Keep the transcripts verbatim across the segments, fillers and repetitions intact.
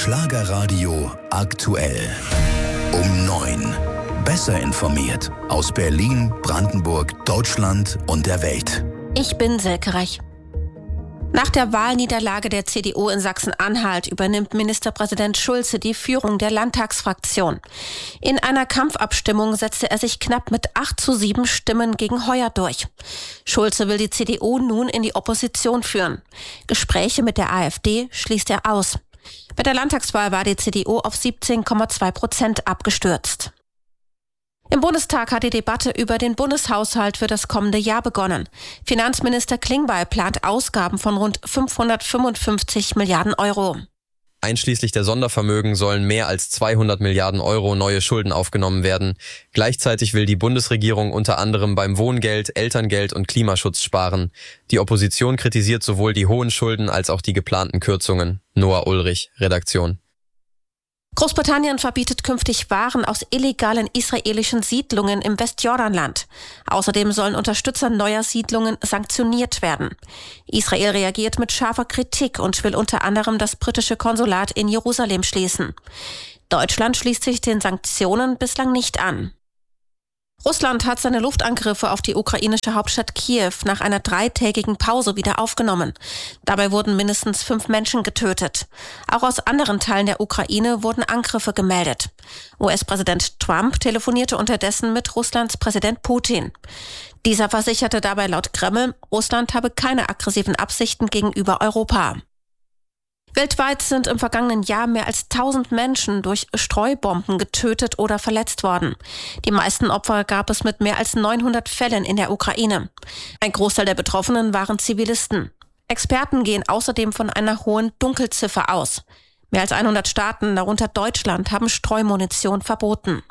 Schlagerradio aktuell. Um neun. Besser informiert aus Berlin, Brandenburg, Deutschland und der Welt. Ich bin Silke Reich. Nach der Wahlniederlage der C D U in Sachsen-Anhalt übernimmt Ministerpräsident Schulze die Führung der Landtagsfraktion. In einer Kampfabstimmung setzte er sich knapp mit acht zu sieben Stimmen gegen Heuer durch. Schulze will die C D U nun in die Opposition führen. Gespräche mit der AfD schließt er aus. Bei der Landtagswahl war die C D U auf siebzehn Komma zwei Prozent abgestürzt. Im Bundestag hat die Debatte über den Bundeshaushalt für das kommende Jahr begonnen. Finanzminister Klingbeil plant Ausgaben von rund fünfhundertfünfundfünfzig Milliarden Euro. Einschließlich der Sondervermögen sollen mehr als zweihundert Milliarden Euro neue Schulden aufgenommen werden. Gleichzeitig will die Bundesregierung unter anderem beim Wohngeld, Elterngeld und Klimaschutz sparen. Die Opposition kritisiert sowohl die hohen Schulden als auch die geplanten Kürzungen. Noah Ulrich, Redaktion. Großbritannien verbietet künftig Waren aus illegalen israelischen Siedlungen im Westjordanland. Außerdem sollen Unterstützer neuer Siedlungen sanktioniert werden. Israel reagiert mit scharfer Kritik und will unter anderem das britische Konsulat in Jerusalem schließen. Deutschland schließt sich den Sanktionen bislang nicht an. Russland hat seine Luftangriffe auf die ukrainische Hauptstadt Kiew nach einer dreitägigen Pause wieder aufgenommen. Dabei wurden mindestens fünf Menschen getötet. Auch aus anderen Teilen der Ukraine wurden Angriffe gemeldet. U S-Präsident Trump telefonierte unterdessen mit Russlands Präsident Putin. Dieser versicherte dabei laut Kreml, Russland habe keine aggressiven Absichten gegenüber Europa. Weltweit sind im vergangenen Jahr mehr als tausend Menschen durch Streubomben getötet oder verletzt worden. Die meisten Opfer gab es mit mehr als neunhundert Fällen in der Ukraine. Ein Großteil der Betroffenen waren Zivilisten. Experten gehen außerdem von einer hohen Dunkelziffer aus. Mehr als hundert Staaten, darunter Deutschland, haben Streumunition verboten.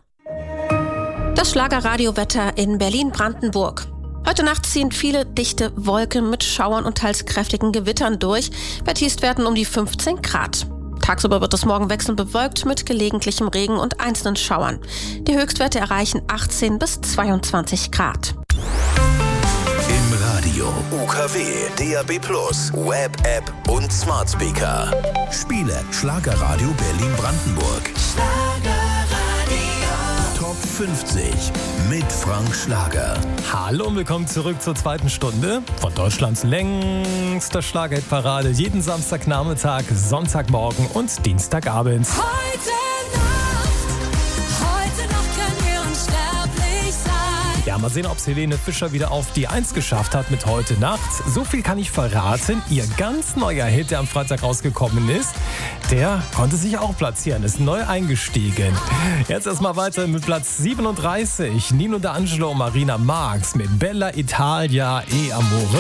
Das Schlagerradiowetter in Berlin-Brandenburg. Heute Nacht ziehen viele dichte Wolken mit Schauern und teils kräftigen Gewittern durch. Bei Tiefstwerten um die fünfzehn Grad. Tagsüber wird es morgen wechselnd bewölkt mit gelegentlichem Regen und einzelnen Schauern. Die Höchstwerte erreichen achtzehn bis zweiundzwanzig Grad. Im Radio U K W, D A B plus, Web-App und Smart Speaker. Spiele Schlagerradio Berlin-Brandenburg. Top fünfzig mit Frank Schlager. Hallo und willkommen zurück zur zweiten Stunde von Deutschlands längster Schlagerparade. Jeden Samstagnachmittag, Sonntagmorgen und Dienstagabend. Heute Nacht, heute Nacht können wir unsterblich sein. Ja, mal sehen, ob es Helene Fischer wieder auf die Eins geschafft hat mit Heute Nacht. So viel kann ich verraten. Ihr ganz neuer Hit, der am Freitag rausgekommen ist, der konnte sich auch platzieren, ist neu eingestiegen. Jetzt erstmal weiter mit Platz siebenunddreißig. Nino D'Angelo und Marina Marx mit Bella Italia e Amore.